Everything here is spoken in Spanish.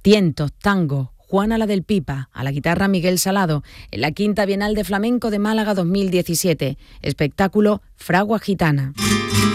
Tientos, tango, Juana la del Pipa, a la guitarra Miguel Salado, en la Quinta Bienal de Flamenco de Málaga 2017, espectáculo Fragua Gitana.